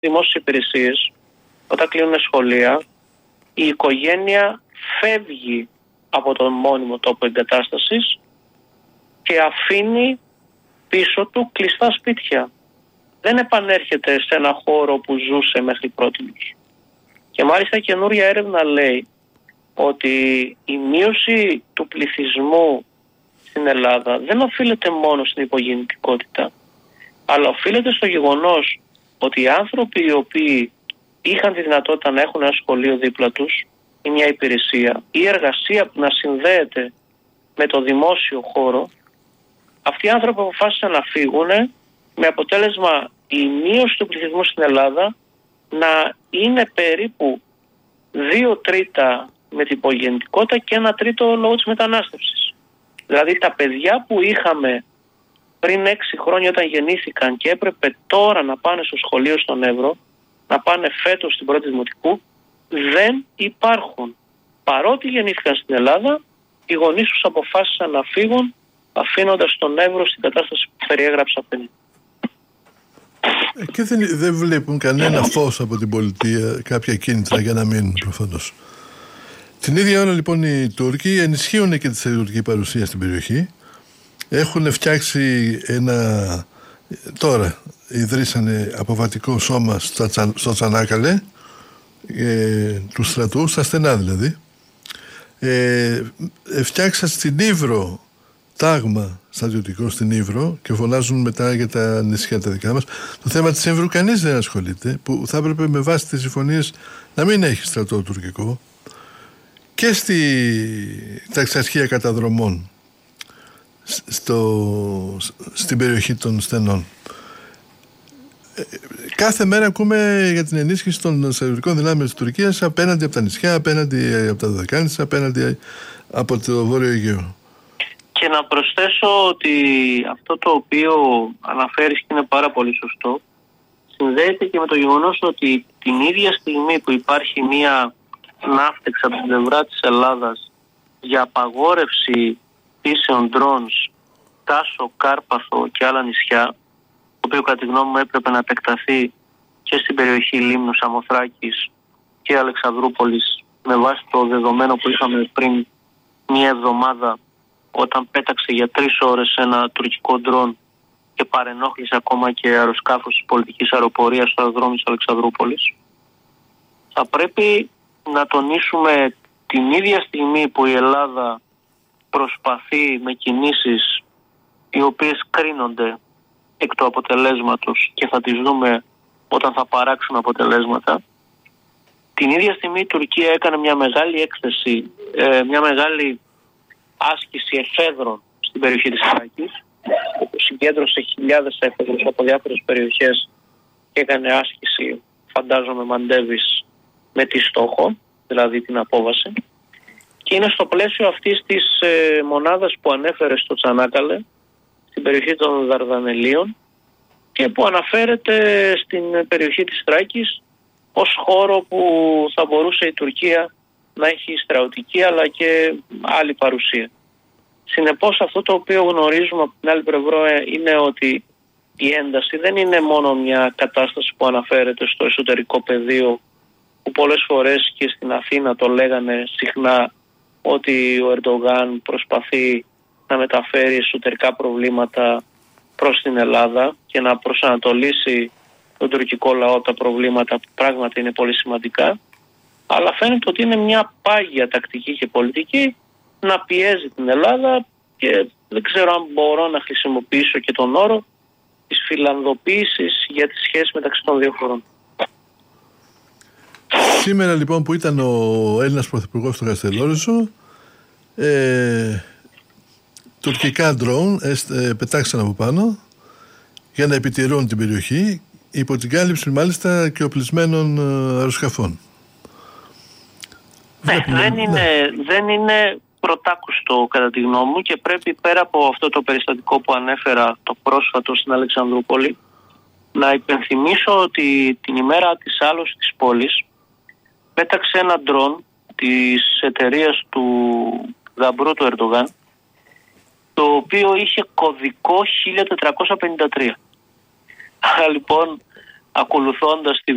δημόσιες υπηρεσίες, όταν κλείνουν σχολεία, η οικογένεια φεύγει από τον μόνιμο τόπο εγκατάστασης και αφήνει πίσω του κλειστά σπίτια. Δεν επανέρχεται σε ένα χώρο που ζούσε μέχρι πρότινος. Και μάλιστα η καινούρια έρευνα λέει ότι η μείωση του πληθυσμού στην Ελλάδα δεν οφείλεται μόνο στην υπογεννητικότητα, αλλά οφείλεται στο γεγονός ότι οι άνθρωποι οι οποίοι είχαν τη δυνατότητα να έχουν ένα σχολείο δίπλα τους ή μια υπηρεσία ή εργασία που να συνδέεται με το δημόσιο χώρο, αυτοί οι άνθρωποι αποφάσισαν να φύγουν, με αποτέλεσμα η μείωση του πληθυσμού στην Ελλάδα να είναι περίπου 2/3 με την υπογεννητικότητα και 1/3 λόγω της μετανάστευσης. Δηλαδή τα παιδιά που είχαμε πριν 6 χρόνια όταν γεννήθηκαν και έπρεπε τώρα να πάνε στο σχολείο στον Εύρο, να πάνε φέτος στην πρώτη δημοτικού, δεν υπάρχουν. Παρότι γεννήθηκαν στην Ελλάδα, οι γονείς τους αποφάσισαν να φύγουν, αφήνοντας τον Εύρο στην κατάσταση που περιέγραψα πριν. Και δεν βλέπουν κανένα φως από την πολιτεία, κάποια κίνητρα για να μείνουν προφανώς. Την ίδια ώρα λοιπόν οι Τούρκοι ενισχύουν και τη στρατιωτική παρουσία στην περιοχή. Έχουν φτιάξει τώρα ιδρύσανε αποβατικό σώμα στο Τσανάκαλε, του στρατού, στα στενά δηλαδή. Φτιάξαν στην Ύβρο τάγμα στρατιωτικό στην Ύβρο και φωνάζουν μετά για τα νησιά τα δικά μας. Το θέμα της Ύβρου κανείς δεν ασχολείται, που θα έπρεπε με βάση τις συμφωνίες να μην έχει στρατό τουρκικό, και τα εξαρχεία καταδρομών στην περιοχή των στενών. Κάθε μέρα ακούμε για την ενίσχυση των στρατιωτικών δυνάμεων της Τουρκίας απέναντι από τα νησιά, απέναντι από τα Δωδεκάνησα, απέναντι από το Βόρειο Αιγαίο. Και να προσθέσω ότι αυτό το οποίο αναφέρεις και είναι πάρα πολύ σωστό, συνδέεται και με το γεγονός ότι την ίδια στιγμή που υπάρχει μία ναύτεξ από την πλευρά της Ελλάδας για απαγόρευση πτήσεων drones Τάσο, Κάρπαθο και άλλα νησιά, το οποίο κατά τη γνώμη μου έπρεπε να επεκταθεί και στην περιοχή Λίμνου, Σαμοθράκης και Αλεξανδρούπολης, με βάση το δεδομένο που είχαμε πριν μία εβδομάδα, όταν πέταξε για 3 ώρες ένα τουρκικό ντρόν και παρενόχλησε ακόμα και αεροσκάφος της πολιτικής αεροπορίας στο αεροδρόμιο της Αλεξανδρούπολης. Θα πρέπει να τονίσουμε την ίδια στιγμή που η Ελλάδα προσπαθεί με κινήσεις οι οποίες κρίνονται εκ του αποτελέσματος και θα τις δούμε όταν θα παράξουν αποτελέσματα, την ίδια στιγμή η Τουρκία έκανε μια μεγάλη έκθεση, μια μεγάλη άσκηση εφέδρων στην περιοχή της Θράκης, όπου συγκέντρωσε χιλιάδες εφέδρους από διάφορες περιοχές και έκανε άσκηση, φαντάζομαι μαντεύεις, με τι στόχο, δηλαδή την απόβαση. Και είναι στο πλαίσιο αυτής της μονάδας που ανέφερε στο Τσανάκαλε, στην περιοχή των Δαρδανελίων, και που αναφέρεται στην περιοχή της Θράκης ως χώρο που θα μπορούσε η Τουρκία να έχει στρατιωτική αλλά και άλλη παρουσία. Συνεπώς αυτό το οποίο γνωρίζουμε από την άλλη πλευρά είναι ότι η ένταση δεν είναι μόνο μια κατάσταση που αναφέρεται στο εσωτερικό πεδίο, που πολλές φορές και στην Αθήνα το λέγανε συχνά ότι ο Ερντογάν προσπαθεί να μεταφέρει εσωτερικά προβλήματα προς την Ελλάδα και να προσανατολίσει τον τουρκικό λαό τα προβλήματα που πράγματι είναι πολύ σημαντικά, αλλά φαίνεται ότι είναι μια πάγια τακτική και πολιτική να πιέζει την Ελλάδα, και δεν ξέρω αν μπορώ να χρησιμοποιήσω και τον όρο της φιλανδοποίησης για τη σχέση μεταξύ των δύο χωρών. Σήμερα λοιπόν που ήταν ο Έλληνας Πρωθυπουργός στο Καστελόριζο, τουρκικά ντρόουν πετάξαν από πάνω για να επιτηρούν την περιοχή, υπό την κάλυψη μάλιστα και οπλισμένων αεροσκαφών. Δεν είναι πρωτάκουστο κατά τη γνώμη μου, και πρέπει πέρα από αυτό το περιστατικό που ανέφερα, το πρόσφατο στην Αλεξανδρούπολη, να υπενθυμίσω ότι την ημέρα της άλωσης της πόλης πέταξε ένα ντρόν της εταιρείας του γαμπρού του Ερντογάν, το οποίο είχε κωδικό 1453. Άρα λοιπόν, ακολουθώντας τη